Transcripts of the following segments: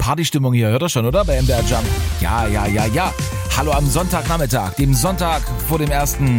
Partystimmung hier, hört ihr schon, oder? Bei MDR Jump. Ja. Hallo am Sonntagnachmittag, dem Sonntag vor dem ersten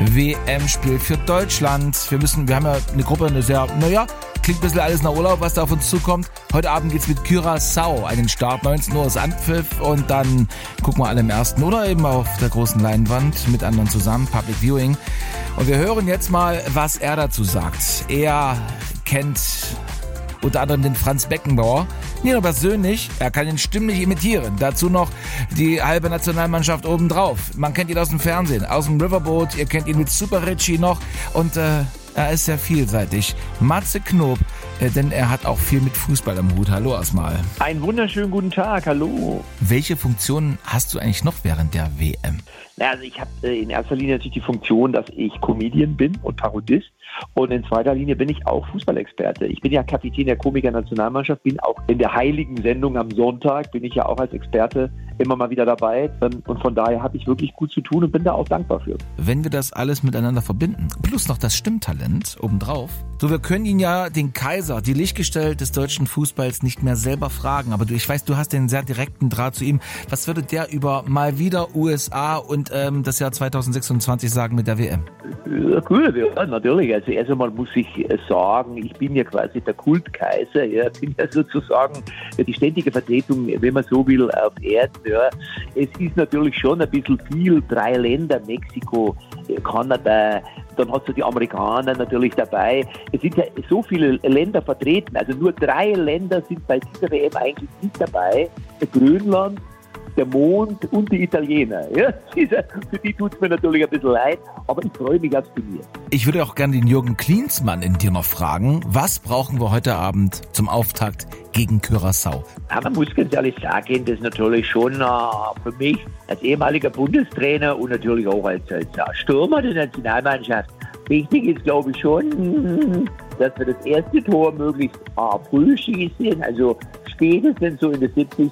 WM-Spiel für Deutschland. Wir haben ja eine Gruppe, klingt ein bisschen alles nach Urlaub, was da auf uns zukommt. Heute Abend geht's mit Curaçao, einen Start, 19 Uhr ist Anpfiff und dann gucken wir alle im ersten oder eben auf der großen Leinwand mit anderen zusammen, Public Viewing. Und wir hören jetzt mal, was er dazu sagt. Er kennt unter anderem den Franz Beckenbauer. Nicht nur persönlich, er kann ihn stimmlich imitieren. Dazu noch die halbe Nationalmannschaft obendrauf. Man kennt ihn aus dem Fernsehen, aus dem Riverboat, ihr kennt ihn mit Super Richie noch und er ist sehr vielseitig. Matze Knob, denn er hat auch viel mit Fußball am Hut. Hallo erstmal. Einen wunderschönen guten Tag, hallo. Welche Funktionen hast du eigentlich noch während der WM? Also ich habe in erster Linie natürlich die Funktion, dass ich Comedian bin und Parodist. Und in zweiter Linie bin ich auch Fußballexperte. Ich bin ja Kapitän der Komiker-Nationalmannschaft, bin auch in der heiligen Sendung am Sonntag, bin ich ja auch als Experte immer mal wieder dabei. Und von daher habe ich wirklich gut zu tun und bin da auch dankbar für. Wenn wir das alles miteinander verbinden, plus noch das Stimmtalent obendrauf, wir können ihn ja, den Kaiser, die Lichtgestalt des deutschen Fußballs, nicht mehr selber fragen. Aber ich weiß, du hast den sehr direkten Draht zu ihm. Was würde der über mal wieder USA und das Jahr 2026 sagen mit der WM? Ja, gut, ja, natürlich. Also erst einmal muss ich sagen, ich bin ja quasi der Kultkaiser. Ja, bin ja sozusagen die ständige Vertretung, wenn man so will, auf Erden. Ja. Es ist natürlich schon ein bisschen viel. 3 Länder, Mexiko, Kanada, dann hast du die Amerikaner natürlich dabei. Es sind ja so viele Länder vertreten. Also nur 3 Länder sind bei dieser WM eigentlich nicht dabei. Grönland, der Mond und die Italiener. Ja, für die tut es mir natürlich ein bisschen leid, aber ich freue mich aufs Turnier. Ich würde auch gerne den Jürgen Klinsmann in dir noch fragen. Was brauchen wir heute Abend zum Auftakt gegen Curaçao? Ja, man muss ganz ehrlich sagen, das ist natürlich schon für mich als ehemaliger Bundestrainer und natürlich auch als Stürmer der Nationalmannschaft wichtig ist, glaube ich schon, dass wir das erste Tor möglichst früh schießen, also spätestens so in der 70.,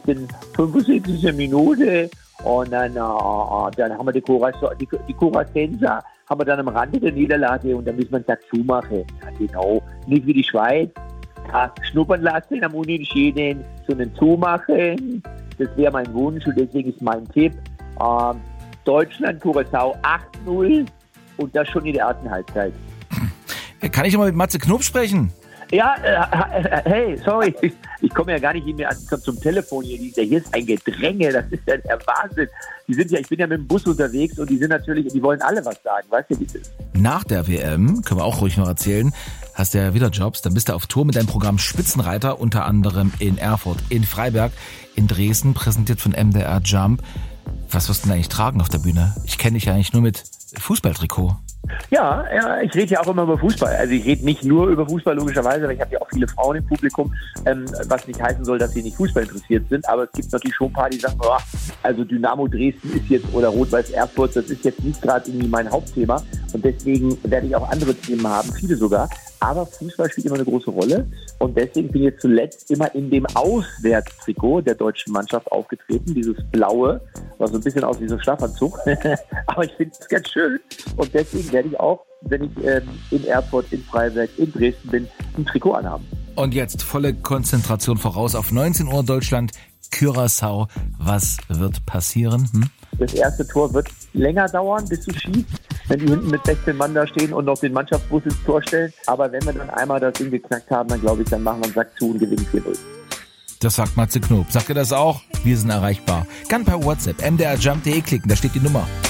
75. Minute und dann haben wir die Curaçaenser haben wir dann am Rande der Niederlage und dann müssen wir einen Sack zumachen. Ja, genau, nicht wie die Schweiz, schnuppern lassen am Unentschieden, sondern zumachen. Das wäre mein Wunsch und deswegen ist mein Tipp, Deutschland, Curaçao 8-0 und das schon in der ersten Halbzeit. Kann ich mal mit Matze Knob sprechen? Ja, hey, sorry, ich komme ja gar nicht mehr zum Telefon hier. Hier ist ein Gedränge, das ist ja der Wahnsinn. Ich bin ja mit dem Bus unterwegs und die sind natürlich, die wollen alle was sagen, weißt du, wie das ist. Nach der WM, können wir auch ruhig noch erzählen, hast du ja wieder Jobs, dann bist du auf Tour mit deinem Programm Spitzenreiter, unter anderem in Erfurt, in Freiberg, in Dresden, präsentiert von MDR Jump. Was wirst du denn eigentlich tragen auf der Bühne? Ich kenne dich ja eigentlich nur mit Fußballtrikot. Ja, ich rede ja auch immer über Fußball. Also ich rede nicht nur über Fußball logischerweise, aber ich habe ja auch viele Frauen im Publikum, was nicht heißen soll, dass sie nicht Fußball interessiert sind. Aber es gibt natürlich schon ein paar, die sagen, also Dynamo Dresden ist jetzt oder Rot-Weiß Erfurt, das ist jetzt nicht gerade irgendwie mein Hauptthema. Und deswegen werde ich auch andere Themen haben, viele sogar. Aber Fußball spielt immer eine große Rolle. Und deswegen bin ich jetzt zuletzt immer in dem Auswärtstrikot der deutschen Mannschaft aufgetreten. Dieses blaue, was so ein bisschen aussieht wie so ein Schlafanzug. Aber ich finde es ganz schön. Und deswegen werde ich auch, wenn ich in Erfurt, in Freiberg, in Dresden bin, ein Trikot anhaben. Und jetzt volle Konzentration voraus auf 19 Uhr Deutschland, Curaçao. Was wird passieren? Das erste Tor wird länger dauern, bis du schießt, wenn die hinten mit 16 Mann da stehen und noch den Mannschaftsbus ins Tor stellen. Aber wenn wir dann einmal das Ding geknackt haben, dann glaube ich, dann machen wir einen Sack zu und gewinnen 4-0. Das sagt Matze Knob. Sagt ihr das auch? Wir sind erreichbar. Kann per WhatsApp mdrjump.de klicken, da steht die Nummer.